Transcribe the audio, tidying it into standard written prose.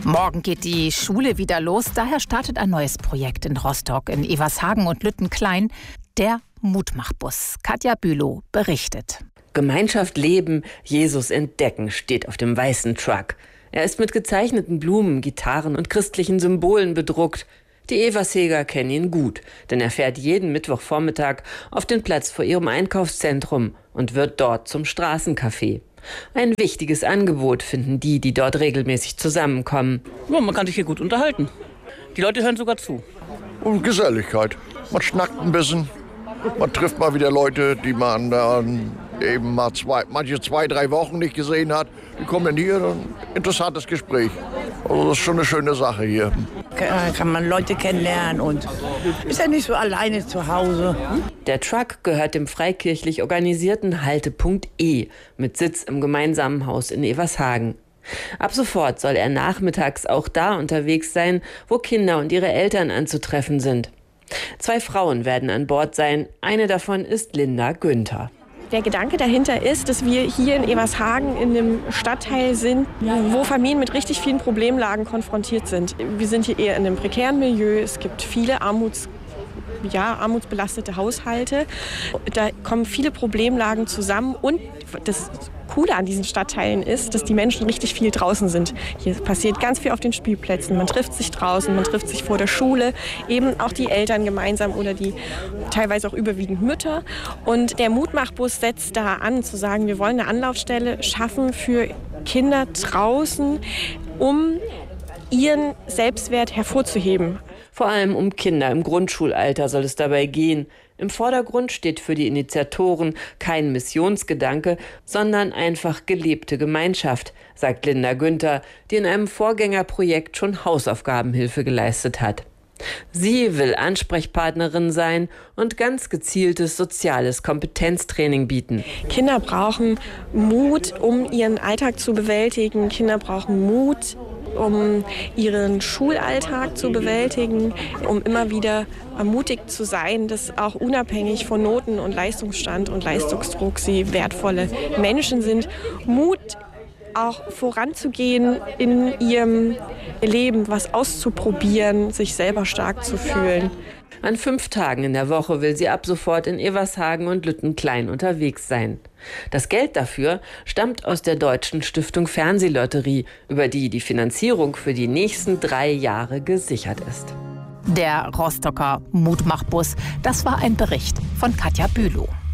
Morgen geht die Schule wieder los. Daher startet ein neues Projekt in Rostock, in Evershagen und Lüttenklein. Der Mutmachbus. Katja Bülow berichtet. Gemeinschaft leben, Jesus entdecken steht auf dem weißen Truck. Er ist mit gezeichneten Blumen, Gitarren und christlichen Symbolen bedruckt. Die Eversheger kennen ihn gut, denn er fährt jeden Mittwochvormittag auf den Platz vor ihrem Einkaufszentrum und wird dort zum Straßencafé. Ein wichtiges Angebot finden die dort regelmäßig zusammenkommen. Ja, man kann sich hier gut unterhalten. Die Leute hören sogar zu. Und Geselligkeit. Man schnackt ein bisschen. Man trifft mal wieder Leute, die man dann eben mal manche 2-3 Wochen nicht gesehen hat. Die kommen dann hier, ein interessantes Gespräch. Also das ist schon eine schöne Sache hier. Kann man Leute kennenlernen und ist ja nicht so alleine zu Hause. Der Truck gehört dem freikirchlich organisierten Haltepunkt E mit Sitz im gemeinsamen Haus in Evershagen. Ab sofort soll er nachmittags auch da unterwegs sein, wo Kinder und ihre Eltern anzutreffen sind. 2 Frauen werden an Bord sein. Eine davon ist Linda Günther. Der Gedanke dahinter ist, dass wir hier in Evershagen in einem Stadtteil sind, wo Familien mit richtig vielen Problemlagen konfrontiert sind. Wir sind hier eher in einem prekären Milieu. Es gibt viele armutsbelastete Haushalte. Da kommen viele Problemlagen zusammen und das Coole an diesen Stadtteilen ist, dass die Menschen richtig viel draußen sind. Hier passiert ganz viel auf den Spielplätzen. Man trifft sich draußen, man trifft sich vor der Schule, eben auch die Eltern gemeinsam oder die teilweise auch überwiegend Mütter. Und der Mutmachbus setzt da an, zu sagen, wir wollen eine Anlaufstelle schaffen für Kinder draußen, um ihren Selbstwert hervorzuheben. Vor allem um Kinder im Grundschulalter soll es dabei gehen. Im Vordergrund steht für die Initiatoren kein Missionsgedanke, sondern einfach gelebte Gemeinschaft, sagt Linda Günther, die in einem Vorgängerprojekt schon Hausaufgabenhilfe geleistet hat. Sie will Ansprechpartnerin sein und ganz gezieltes soziales Kompetenztraining bieten. Kinder brauchen Mut, um ihren Alltag zu bewältigen. Kinder brauchen Mut, um ihren Schulalltag zu bewältigen, um immer wieder ermutigt zu sein, dass auch unabhängig von Noten und Leistungsstand und Leistungsdruck sie wertvolle Menschen sind. Mut, auch voranzugehen in ihrem Leben, was auszuprobieren, sich selber stark zu fühlen. An 5 Tagen in der Woche will sie ab sofort in Evershagen und Lüttenklein unterwegs sein. Das Geld dafür stammt aus der Deutschen Stiftung Fernsehlotterie, über die die Finanzierung für die nächsten 3 Jahre gesichert ist. Der Rostocker Mutmachbus, das war ein Bericht von Katja Bülow.